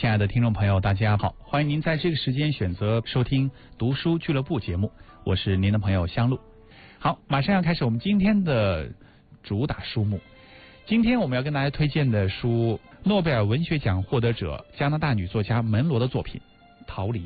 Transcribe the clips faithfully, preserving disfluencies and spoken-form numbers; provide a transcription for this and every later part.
亲爱的听众朋友，大家好，欢迎您在这个时间选择收听读书俱乐部节目，我是您的朋友香露。好，马上要开始我们今天的主打书目。今天我们要跟大家推荐的书，诺贝尔文学奖获得者加拿大女作家门罗的作品《逃离》。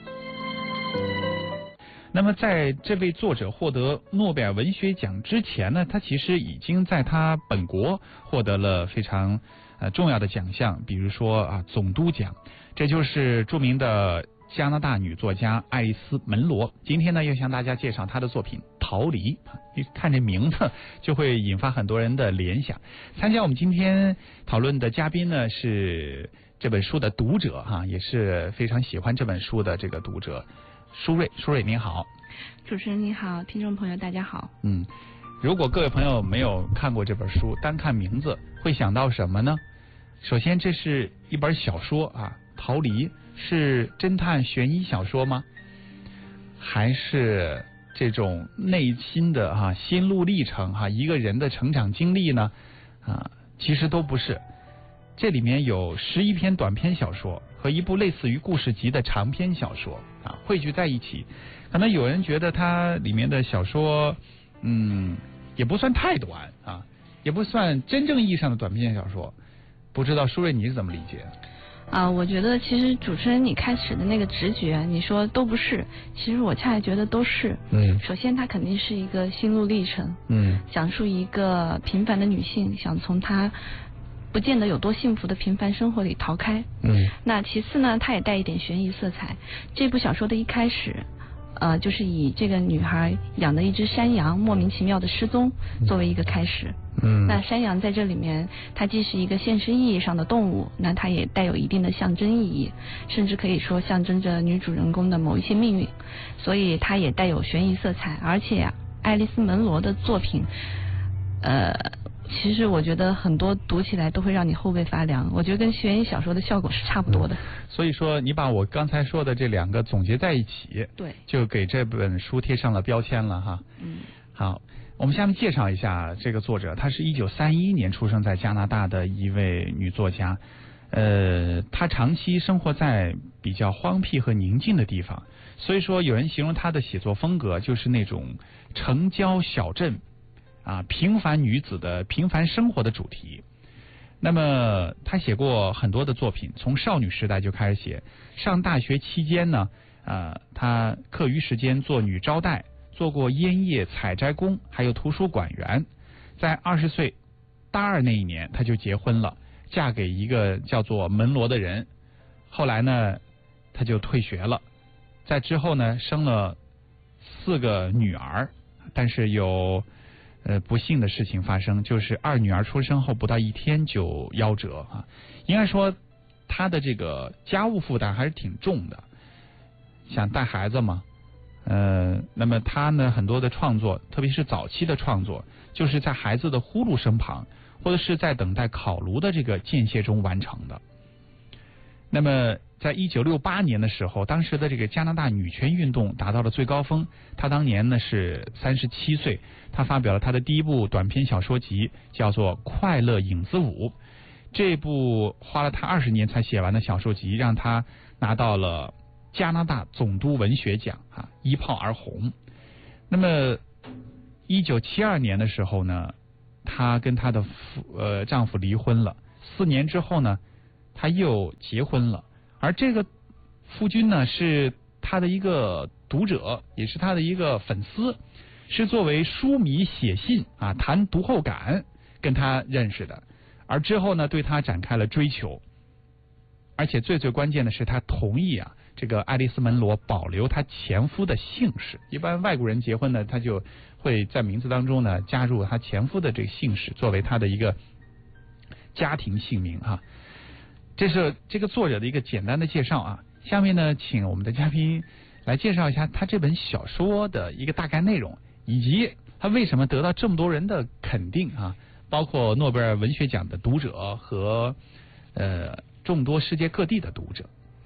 那么在这位作者获得诺贝尔文学奖之前呢，他其实已经在他本国获得了非常呃重要的奖项，比如说啊总督奖，这就是著名的加拿大女作家爱丽丝·门罗。今天呢，要向大家介绍她的作品《逃离》，一看这名字就会引发很多人的联想。参加我们今天讨论的嘉宾呢，是这本书的读者哈，也是非常喜欢这本书的这个读者舒瑞。舒瑞您好。 主持人你好，听众朋友大家好。 嗯，如果各位朋友没有看过这本书，单看名字会想到什么呢？首先，这是一本小说啊，《逃离》是侦探悬疑小说吗？还是这种内心的哈、啊、心路历程哈、啊、一个人的成长经历呢？啊，其实都不是。这里面有十一篇短篇小说和一部类似于故事集的长篇小说啊，汇聚在一起。可能有人觉得它里面的小说，嗯，也不算太短啊，也不算真正意义上的短篇小说。不知道舒瑞你是怎么理解？ 啊，我觉得其实主持人你开始的那个直觉，你说都不是，其实我恰恰觉得都是。嗯。首先，它肯定是一个心路历程。嗯。讲述一个平凡的女性想从她不见得有多幸福的平凡生活里逃开。嗯。那其次呢，它也带一点悬疑色彩。这部小说的一开始，呃，就是以这个女孩养的一只山羊莫名其妙的失踪作为一个开始。嗯，那山羊在这里面，它既是一个现实意义上的动物，那它也带有一定的象征意义，甚至可以说象征着女主人公的某一些命运，所以它也带有悬疑色彩。而且啊，爱丽丝·门罗的作品，呃，其实我觉得很多读起来都会让你后背发凉，我觉得跟悬疑小说的效果是差不多的。 嗯、所以说，你把我刚才说的这两个总结在一起， 对， 就给这本书贴上了标签了哈。嗯，好。我们下面介绍一下这个作者，她是一九三一年出生在加拿大的一位女作家，呃，她长期生活在比较荒僻和宁静的地方，所以说有人形容她的写作风格就是那种城郊小镇啊平凡女子的平凡生活的主题。那么她写过很多的作品，从少女时代就开始写，上大学期间呢，呃，她课余时间做女招待。做过烟叶采摘工，还有图书馆员。在二十岁大二那一年，她就结婚了，嫁给一个叫做门罗的人。后来呢，她就退学了。在之后呢，生了四个女儿，但是有呃不幸的事情发生，就是二女儿出生后不到一天就夭折啊。应该说，她的这个家务负担还是挺重的，想带孩子嘛。呃，那么他呢，很多的创作，特别是早期的创作，就是在孩子的呼噜声旁，或者是在等待烤炉的这个间歇中完成的。那么，在一九六八年的时候，当时的这个加拿大女权运动达到了最高峰。他当年呢是三十七岁，他发表了他的第一部短篇小说集，叫做《快乐影子舞》。这部花了他二十年才写完的小说集，让他拿到了加拿大总督文学奖啊，一炮而红。那么，一九七二年的时候呢，她跟她的夫呃丈夫离婚了。四年之后呢，她又结婚了。而这个夫君呢，是她的一个读者，也是她的一个粉丝，是作为书迷写信啊，谈读后感跟她认识的。而之后呢，对她展开了追求。而且最最关键的是，她同意啊。这个爱丽丝·门罗保留她前夫的姓氏，一般外国人结婚呢，他就会在名字当中呢加入她前夫的这个姓氏，作为她的一个家庭姓名哈。这是这个作者的一个简单的介绍啊。下面呢，请我们的嘉宾来介绍一下他这本小说的一个大概内容，以及他为什么得到这么多人的肯定啊，包括诺贝尔文学奖的读者和呃众多世界各地的读者。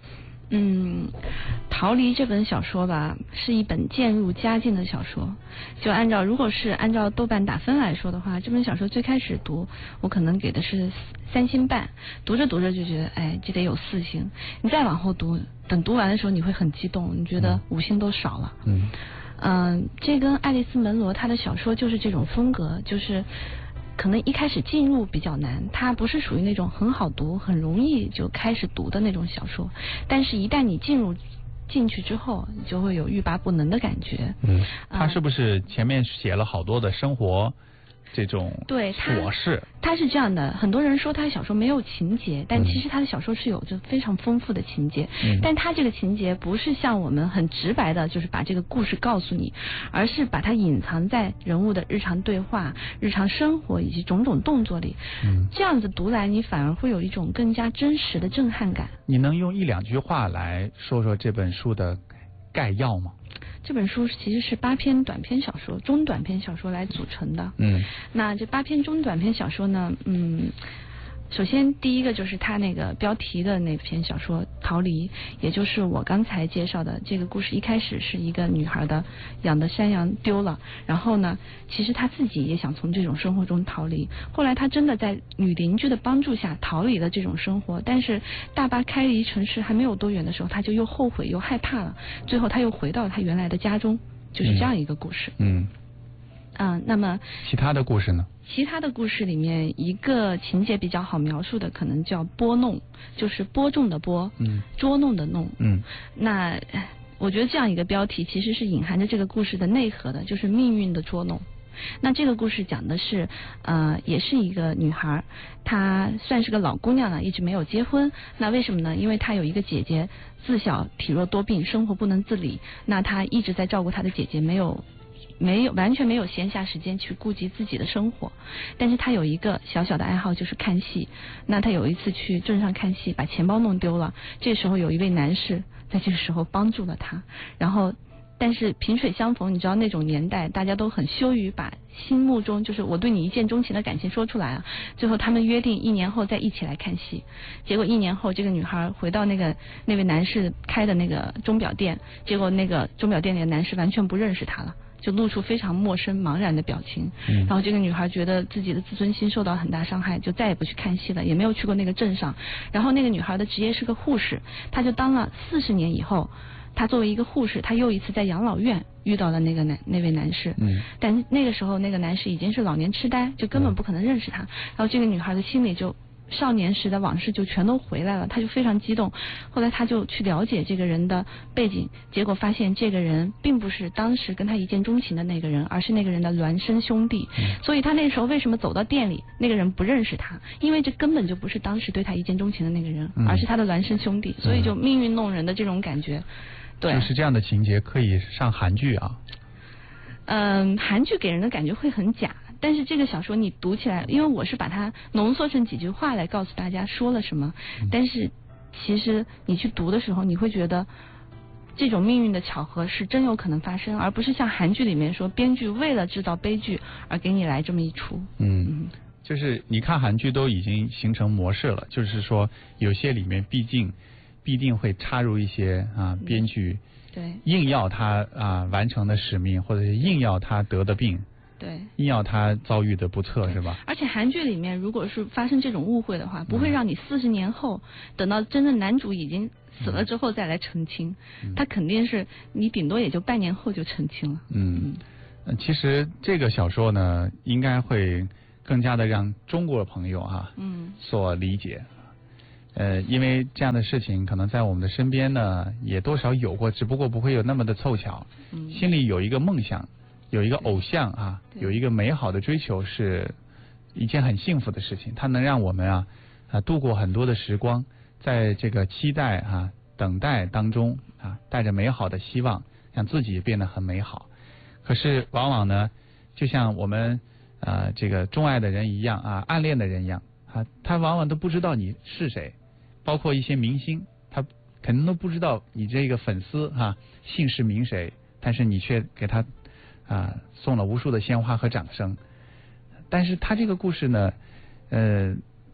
嗯，逃离这本小说吧，是一本渐入佳境的小说。就按照如果是按照豆瓣打分来说的话，这本小说最开始读，我可能给的是三星半，读着读着就觉得，哎，这得有四星。你再往后读，等读完的时候，你会很激动，你觉得五星都少了。嗯，嗯、呃，这跟爱丽丝门罗她的小说就是这种风格，就是。可能一开始进入比较难，它不是属于那种很好读、很容易就开始读的那种小说，但是一旦你进入进去之后，你就会有欲罢不能的感觉。 嗯，他是不是前面写了好多的生活这种对琐事？ 他是这样的，很多人说他的小说没有情节，但其实他的小说是有着非常丰富的情节。嗯，但他这个情节不是像我们很直白的，就是把这个故事告诉你，而是把它隐藏在人物的日常对话、日常生活以及种种动作里。嗯，这样子读来，你反而会有一种更加真实的震撼感。 你能用一两句话来说说这本书的概要吗？ 这本书其实是八篇短篇小说、中短篇小说来组成的。嗯，那这八篇中短篇小说呢，嗯，首先第一个就是它那个标题的那篇小说《逃离》，也就是我刚才介绍的这个故事。一开始是一个女孩的养的山羊丢了，然后呢，其实她自己也想从这种生活中逃离。后来她真的在女邻居的帮助下逃离了这种生活，但是大巴开离城市还没有多远的时候，她就又后悔又害怕了。最后她又回到了她原来的家中，就是这样一个故事。嗯。嗯，那么其他的故事呢？ 其他的故事里面，一个情节比较好描述的，可能叫拨弄，就是播种的播，嗯，捉弄的弄，嗯。那我觉得这样一个标题其实是隐含着这个故事的内核的，就是命运的捉弄。那这个故事讲的是，呃，也是一个女孩，她算是个老姑娘了，一直没有结婚。那为什么呢？因为她有一个姐姐，自小体弱多病，生活不能自理。那她一直在照顾她的姐姐，没有。没有完全没有闲暇时间去顾及自己的生活，但是他有一个小小的爱好，就是看戏。那他有一次去镇上看戏，把钱包弄丢了，这时候有一位男士在这个时候帮助了他，然后但是萍水相逢，你知道那种年代大家都很羞于把心目中就是我对你一见钟情的感情说出来啊。最后他们约定一年后再一起来看戏，结果一年后这个女孩回到那个那位男士开的那个钟表店，结果那个钟表店里的男士完全不认识她了，就露出非常陌生茫然的表情。嗯，然后这个女孩觉得自己的自尊心受到很大伤害，就再也不去看戏了，也没有去过那个镇上。然后那个女孩的职业是个护士，她就当了四十年以后，她作为一个护士，她又一次在养老院遇到了那个男那位男士。嗯，但那个时候那个男士已经是老年痴呆，就根本不可能认识她。然后这个女孩的心里就少年时的往事就全都回来了，他就非常激动。后来他就去了解这个人的背景，结果发现这个人并不是当时跟他一见钟情的那个人，而是那个人的孪生兄弟。嗯，所以他那时候为什么走到店里，那个人不认识他，因为这根本就不是当时对他一见钟情的那个人，嗯，而是他的孪生兄弟，所以就命运弄人的这种感觉。对， 就是这样的情节可以上韩剧啊。 嗯，韩剧给人的感觉会很假。但是这个小说你读起来，因为我是把它浓缩成几句话来告诉大家说了什么，嗯，但是其实你去读的时候，你会觉得这种命运的巧合是真有可能发生，而不是像韩剧里面说编剧为了制造悲剧而给你来这么一出。嗯，嗯， 就是你看韩剧都已经形成模式了，就是说有些里面毕竟必定会插入一些啊编剧， 对， 硬要他啊完成的使命，或者是硬要他得的病。 对， 硬要他遭遇的不测是吧？ 而且韩剧里面如果是发生这种误会的话，不会让你四十年后，嗯，等到真正男主已经死了之后再来澄清，嗯，他肯定是你顶多也就半年后就澄清了。嗯， 嗯，其实这个小说呢，应该会更加的让中国朋友哈，啊，嗯，所理解。呃，因为这样的事情可能在我们的身边呢也多少有过，只不过不会有那么的凑巧。嗯，心里有一个梦想。有一个偶像啊，有一个美好的追求，是一件很幸福的事情。它能让我们啊啊度过很多的时光，在这个期待啊等待当中啊，带着美好的希望，让自己变得很美好。可是往往呢，就像我们啊这个钟爱的人一样啊，暗恋的人一样啊，他往往都不知道你是谁，包括一些明星，他肯定都不知道你这个粉丝啊姓氏名谁，但是你却给他啊，送了无数的鲜花和掌声，但是他这个故事呢，呃，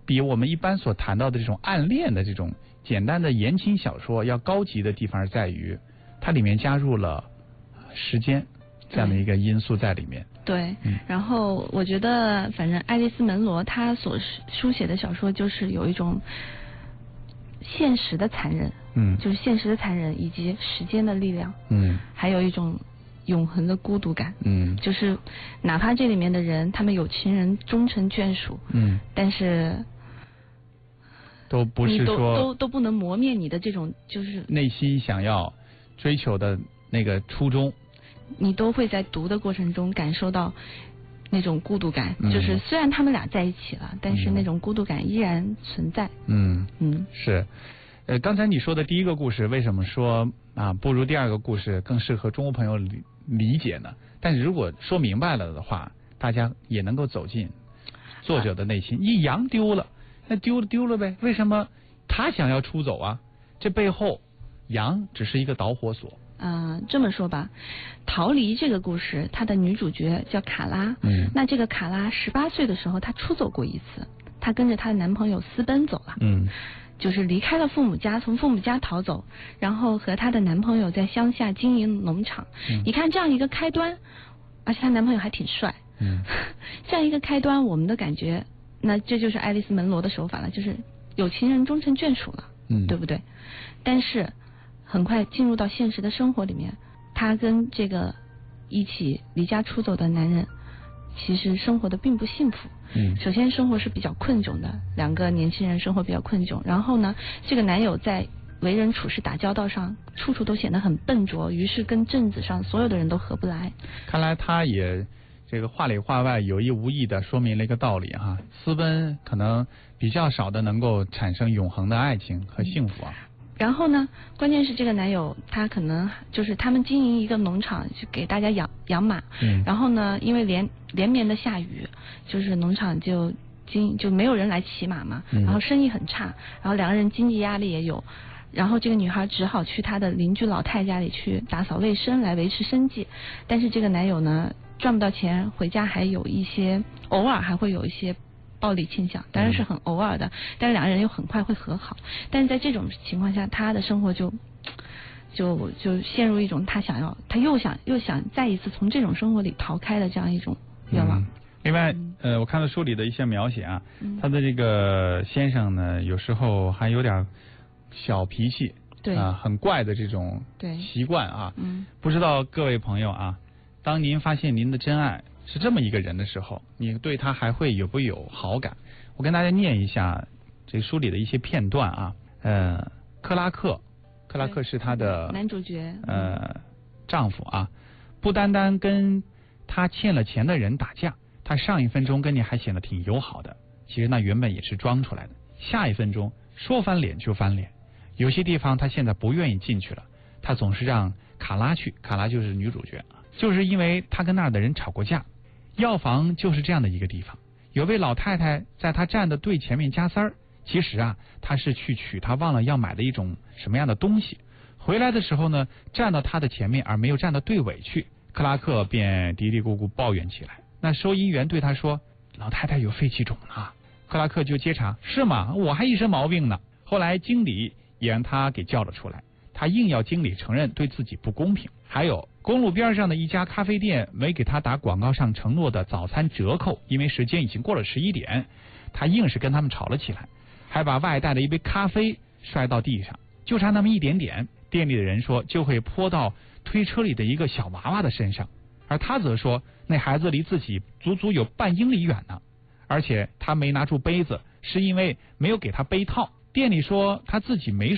比我们一般所谈到的这种暗恋的这种简单的言情小说要高级的地方在于，它里面加入了时间这样的一个因素在里面。 对，嗯、然后我觉得，反正爱丽丝门罗她所书写的小说就是有一种现实的残忍，嗯，就是现实的残忍以及时间的力量，嗯，还有一种永恒的孤独感，嗯，就是哪怕这里面的人他们有情人终成眷属，嗯，但是都不是说都都都不能磨灭你的这种就是内心想要追求的那个初衷。 你都会在读的过程中感受到那种孤独感，嗯、就是虽然他们俩在一起了，但是那种孤独感依然存在。 嗯嗯，是。呃，刚才你说的第一个故事，为什么说啊不如第二个故事更适合中国朋友理理解呢？但是如果说明白了的话，大家也能够走进作者的内心。一羊丢了，那丢了丢了呗，为什么他想要出走啊？这背后羊只是一个导火索。 嗯、呃，这么说吧，逃离这个故事，它的女主角叫卡拉。嗯，那这个卡拉十八岁的时候，她出走过一次，她跟着她的男朋友私奔走了。嗯，就是离开了父母家，从父母家逃走，然后和她的男朋友在乡下经营农场。嗯，你看这样一个开端，而且她男朋友还挺帅。嗯，这样一个开端，我们的感觉，那这就是爱丽丝门罗的手法了，就是有情人终成眷属了。嗯，对不对？但是很快进入到现实的生活里面，她跟这个一起离家出走的男人，其实生活的并不幸福。嗯，首先生活是比较困窘的，两个年轻人生活比较困窘。然后呢，这个男友在为人处事打交道上，处处都显得很笨拙，于是跟镇子上所有的人都合不来。 看来他也这个话里话外有意无意的说明了一个道理哈，私奔可能比较少的能够产生永恒的爱情和幸福啊。嗯， 然后呢，关键是这个男友他可能就是他们经营一个农场，就给大家养养马。嗯。然后呢，因为连连绵的下雨，就是农场就经就没有人来骑马嘛，嗯、然后生意很差，然后两个人经济压力也有，然后这个女孩只好去她的邻居老太家里去打扫卫生来维持生计，但是这个男友呢赚不到钱，回家还有一些偶尔还会有一些暴力倾向，当然是很偶尔的，但是两个人又很快会和好。但是在这种情况下，他的生活就就就陷入一种他想要，他又想又想再一次从这种生活里逃开的这样一种愿望。嗯、 另外，呃，我看到书里的一些描写啊，嗯、他的这个先生呢，有时候还有点小脾气， 对啊、呃，很怪的这种习惯啊。嗯，不知道各位朋友啊，当您发现您的真爱是这么一个人的时候，你对他还会有不有好感？我跟大家念一下这书里的一些片段啊。呃，克拉克，克拉克是他的男主角， 呃，丈夫啊，不单单跟他欠了钱的人打架，他上一分钟跟你还显得挺友好的，其实那原本也是装出来的。下一分钟说翻脸就翻脸，有些地方他现在不愿意进去了，他总是让卡拉去，卡拉就是女主角啊，就是因为他跟那儿的人吵过架。药房就是这样的一个地方，有位老太太在她站的队前面加塞儿，其实啊，她是去取她忘了要买的一种什么样的东西，回来的时候呢，站到她的前面而没有站到队尾去，克拉克便嘀嘀咕咕抱怨起来。那收银员对他说：“老太太有肺气肿呢。”克拉克就接茬：“是吗？我还一身毛病呢。”后来经理也让他给叫了出来，他硬要经理承认对自己不公平。还有公路边上的一家咖啡店没给他打广告上承诺的早餐折扣，因为时间已经过了十一点，他硬是跟他们吵了起来，还把外带的一杯咖啡摔到地上，就差那么一点点，店里的人说就会泼到推车里的一个小娃娃的身上，而他则说那孩子离自己足足有半英里远呢，而且他没拿出杯子是因为没有给他杯套，店里说他自己没